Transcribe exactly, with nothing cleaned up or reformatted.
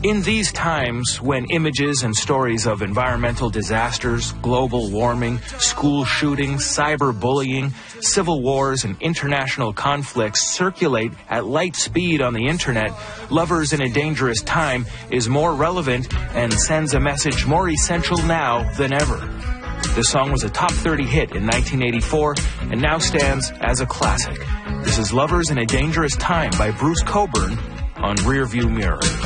In these times, when images and stories of environmental disasters, global warming, school shootings, cyberbullying, civil wars, and international conflicts circulate at light speed on the internet, Lovers in a Dangerous Time is more relevant and sends a message more essential now than ever. The song was a top thirty hit in nineteen eighty-four and now stands as a classic. This is Lovers in a Dangerous Time by Bruce Cockburn on Rearview Mirror.